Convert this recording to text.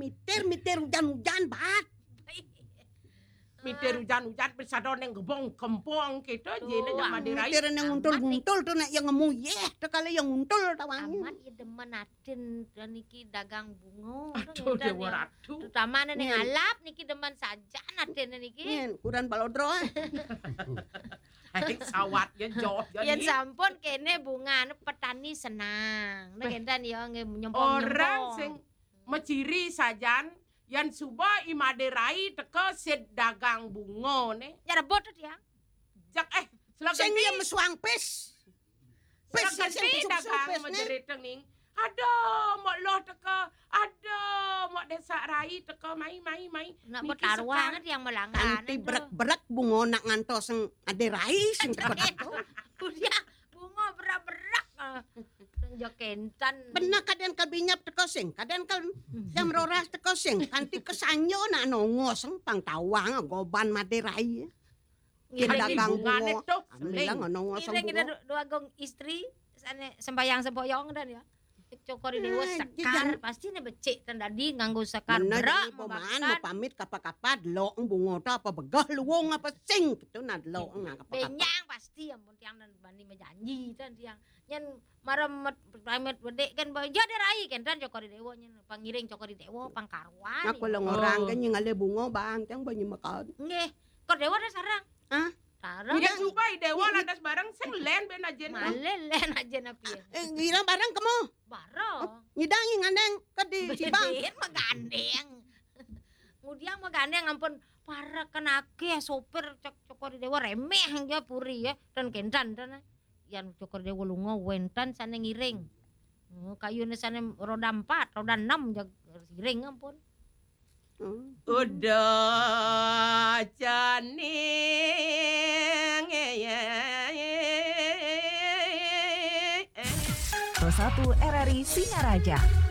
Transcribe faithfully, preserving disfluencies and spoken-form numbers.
mitir-mitir hujan-hujan bat. Mitir hujan-hujan bisa doneng gebong kempong gitu jene jama dirai. Mitir yang nguntul-nguntul tuh nek yang ngemuyeh tuh kali yang nguntul tawangnya. Amat ya demen aden dan niki dagang bunga. Aduh dewa ratu. Terutama ning alap niki demen sajan aden niki. Yen kuran balodro. Adik sawat ya jauh Yen sampun kene bunga petani senang. Nek enten ya nyempong-nyempong. Orang sing meciri sajan yang suba imaderai teke sed dagang bunga ne. Ya rebot dia. Jak eh selaga Sing dia mesuang pes. Pes selaga sing di dagang menjerit ning. Aduh, mak loh teke. Aduh, mak desa rai teke mai mai mai. Nak bertaruhan yang melangan. Anti berak-berak bunga nak ngantos sing ade rai sing Dia bunga berak-berak. Jo kentan. Benak kaden kabinyap teko sing, kaden kal jam roras teko sing, kanti kesanyo nak nongos sing pang tawang goban maderai. Kita dagang bunga. Alhamdulillah nongos sing. Kita dua gong istri sane sembayang semboyong dan ya. Cokori dewa sekar pasti ne becik tan dadi nganggo sekar berak pemain mau pamit kapak-kapak lo bunga ta apa begah luwung apa sing gitu nah lo nah kapak-kapak. Benyang pasti ampun tiang dan bani menjanji tan tiang. Nyen maremet pamit wedek kan bae jadi rai kan tan cokori dewa nyen pangiring cokori dewa pangkaruan. Aku lang orang kan yang ngale bunga bang tiang banyak makan. Nggih, kok dewa ada sarang. Hah? Sarang. Ida coba dewa lantas bareng sing len ben ajen. Malelen aja napi. Eh ngira barang kamu. Baro. Nyidangi ngandeng ke di Cibang. Bener megandeng. Kemudian megandeng ampun para kenake sopir cok cokor dewa remeh ya puri ya dan kendan dan yang cokor dewa lunga wentan sane ngiring. Oh, kayune sane roda empat, roda enam jag ngiring ampun. Hmm. Udah janing Pro satu R R I Singaraja.